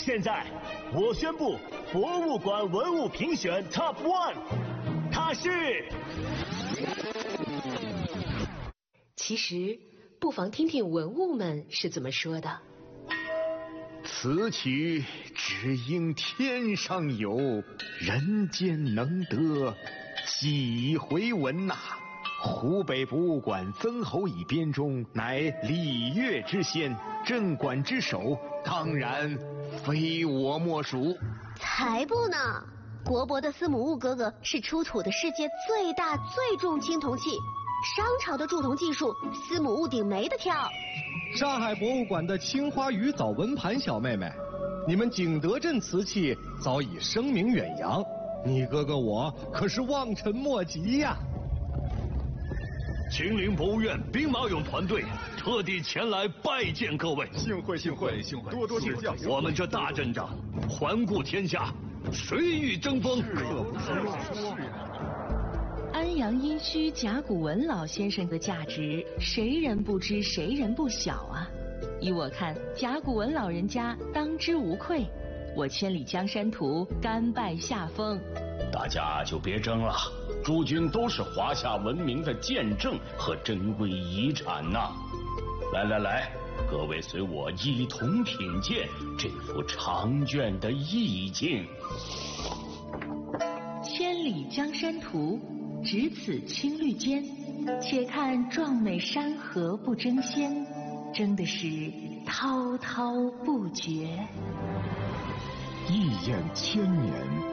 现在我宣布博物馆文物评选 Top One， 它是。 其实不妨听听文物们是怎么说的。 此曲只应天上有，人间能得几回闻呐。湖北博物馆曾侯乙编钟乃礼乐之先，镇馆之首，当然非我莫属。 才不呢！国博的司母戊哥哥是出土的世界最大最重青铜器，商朝的铸铜技术，司母戊顶没得挑。 上海博物馆的青花鱼藻纹盘小妹妹，你们景德镇瓷器早已声名远扬，你哥哥我可是望尘莫及呀。 秦陵博物院兵马俑团队特地前来拜见各位， 幸会，多多指教。 我们这大阵仗，环顾天下，谁与争锋？ 安阳殷墟甲骨文老先生的价值，谁人不知，谁人不晓啊！依我看，甲骨文老人家当之无愧。我千里江山图，甘拜下风。 大家就别争了，诸君都是华夏文明的见证和珍贵遗产呐！来，各位随我一同品鉴这幅长卷的意境。 千里江山图，只此青绿间，且看壮美山河不争先，争的是滔滔不绝。 一眼千年。